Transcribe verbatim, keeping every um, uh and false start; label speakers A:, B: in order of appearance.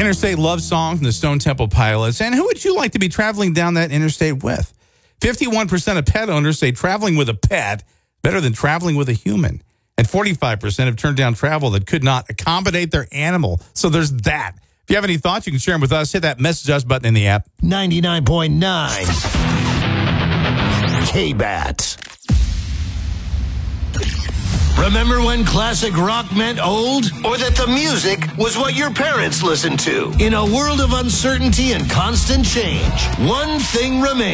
A: Interstate Love Song from the Stone Temple Pilots. And who would you like to be traveling down that interstate with? fifty-one percent of pet owners say traveling with a pet better than traveling with a human. And forty-five percent have turned down travel that could not accommodate their animal. So there's that. If you have any thoughts, you can share them with us. Hit that message us button in the app.
B: ninety-nine point nine K-Bat. Remember when classic rock meant old? Or that the music was what your parents listened to? In a world of uncertainty and constant change, one thing remains.